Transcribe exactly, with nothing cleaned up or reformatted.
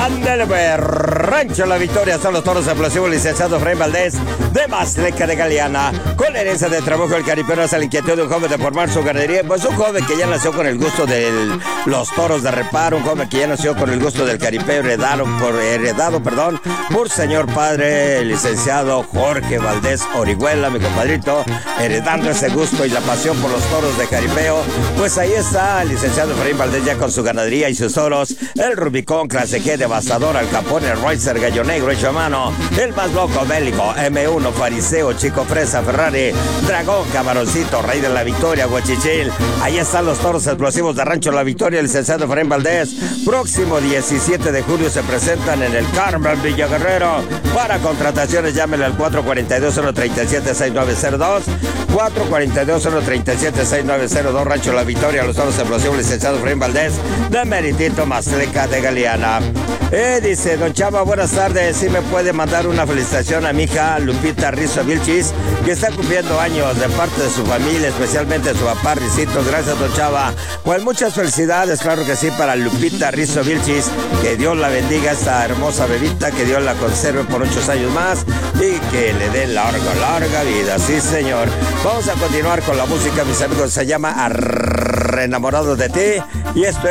Ándale, pues, Rancho La Victoria, son los toros explosivos, licenciado Efraín Valdés, de Mazleca de Galeana, con la herencia de trabajo del caripero hasta la inquietud de un joven de formar su ganadería, pues un joven que ya nació con el gusto de los toros de reparo, un joven que ya nació con el gusto del caripeo, heredado por, heredado, perdón, por señor padre, el licenciado Jorge Valdés Orihuela, mi compadrito, heredando ese gusto y la pasión por los toros de caripeo. Pues ahí está el licenciado Efraín Valdés ya con su ganadería y sus toros, el Rubicón, clase G, devastador, Al Capone, el Reiser, Gallo Negro hecho a mano, el más loco bélico, eme uno, Fariseo, Chico Fresa, Ferrari, Dragón, Camaroncito, Rey de la Victoria, Huachichil. Ahí están los toros explosivos de Rancho La Victoria, el licenciado Efraín Valdés. Próximo diecisiete de julio se presentan en el Carmen Villaguerrero. Para contrataciones llámenle al cuatro cuatro dos, cero tres siete, seis nueve cero dos, cuatro cuatro dos, cero tres siete, seis nueve cero dos, Rancho La Victoria, los toros explosivos, licenciado Efraín Valdés, de Meritito Mazleca de Galeana. Eh, dice, don Chava, buenas tardes, si me puede mandar una felicitación a mi hija Lupita Rizzo Vilchis, que está cumpliendo años, de parte de su familia, especialmente de su papá Rizito. Gracias, don Chava. Pues muchas felicidades, claro que sí, para Lupita Rizzo Vilchis, que Dios la bendiga, esta hermosa bebita, que Dios la conserve por muchos años más y que le dé larga, larga vida, sí señor. Vamos a continuar con la música, mis amigos, se llama Enamorado de ti, y esto es